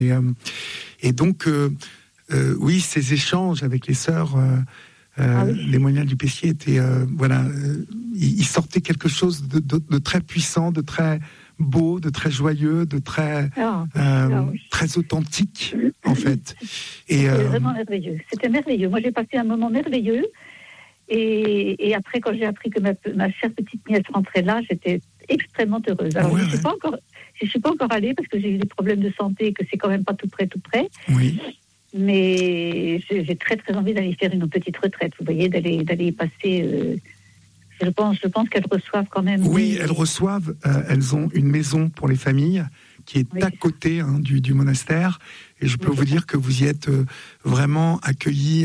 Et donc, oui, ces échanges avec les sœurs, les moines du Pesquier étaient, ils sortaient quelque chose de très puissant, de très beau, de très joyeux, de très très authentique, en fait. Et c'était vraiment merveilleux. C'était merveilleux. Moi, j'ai passé un moment merveilleux. Et après, quand j'ai appris que ma chère petite nièce rentrait là, j'étais extrêmement heureuse. Alors, je ne suis pas encore allée parce que j'ai eu des problèmes de santé et que c'est quand même pas tout près. Oui. Mais j'ai très très envie d'aller faire une petite retraite. Vous voyez, d'aller y passer. Je pense qu'elles reçoivent quand même. Oui, elles reçoivent. Elles ont une maison pour les familles qui est à côté du monastère. Et je peux vous dire que vous y êtes vraiment accueillis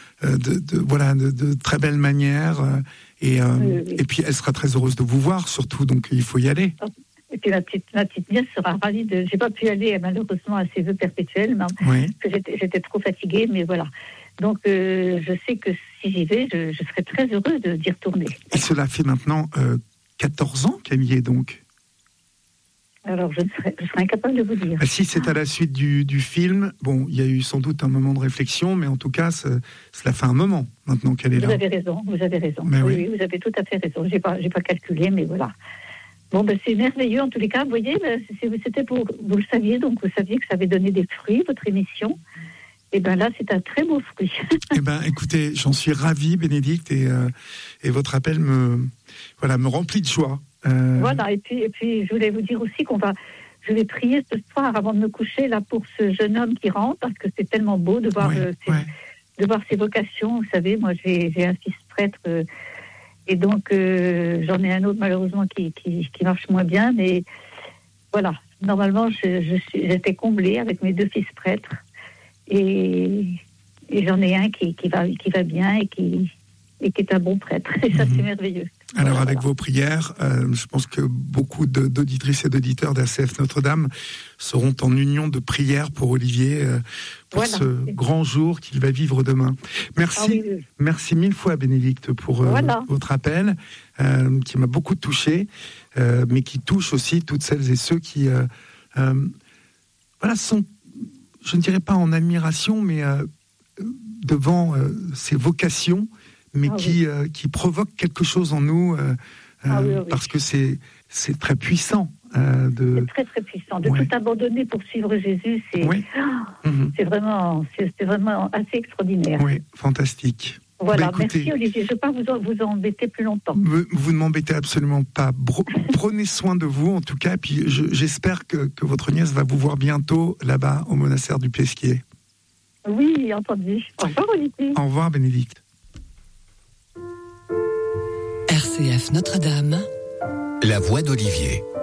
de très belle manière. Et puis elle sera très heureuse de vous voir, surtout. Donc il faut y aller. Et puis ma petite nièce sera ravie de. J'ai pas pu aller malheureusement à ses vœux perpétuels, parce que j'étais trop fatiguée, mais voilà. Donc je sais que si j'y vais, je serai très heureuse d'y retourner. Et cela fait maintenant 14 ans qu'elle y est donc. Alors je serais incapable de vous dire. Si c'est à la suite du film, bon, il y a eu sans doute un moment de réflexion, mais en tout cas, cela fait un moment maintenant qu'elle est là. Vous avez raison. Mais oui, vous avez tout à fait raison. J'ai pas calculé, mais voilà. Bon, c'est merveilleux en tous les cas. Vous voyez, c'était vous le saviez, donc vous saviez que ça avait donné des fruits, votre émission. Et bien là, c'est un très beau fruit. Eh bien, écoutez, j'en suis ravi, Bénédicte, et votre appel me remplit de joie. Voilà, et puis je voulais vous dire aussi je vais prier ce soir avant de me coucher là pour ce jeune homme qui rentre, parce que c'est tellement beau de voir de voir ses vocations. Vous savez, moi j'ai un fils prêtre. Et donc, j'en ai un autre, malheureusement, qui marche moins bien. Mais voilà, normalement, j'étais comblée avec mes 2 fils prêtres. Et j'en ai un qui va bien et qui est un bon prêtre. Et ça, c'est merveilleux. Alors, avec vos prières, je pense que beaucoup d'auditrices et d'auditeurs d'ACF Notre-Dame seront en union de prière pour Olivier, pour ce grand jour qu'il va vivre demain. Merci, merci mille fois, Bénédicte, pour votre appel, qui m'a beaucoup touché, mais qui touche aussi toutes celles et ceux qui sont, je ne dirais pas en admiration, mais devant ces vocations, mais qui provoque quelque chose en nous, parce que c'est très puissant. C'est très très puissant. De tout abandonner pour suivre Jésus, c'est vraiment assez extraordinaire. Oui, fantastique. Voilà, merci Olivier. Je ne veux pas vous embêter plus longtemps. Vous ne m'embêtez absolument pas. Prenez soin de vous, en tout cas. Et puis j'espère que votre nièce va vous voir bientôt là-bas au monastère du Pesquier. Oui, entendu. Au revoir Olivier. Au revoir Bénédicte. RCF Notre-Dame, la voix d'Olivier.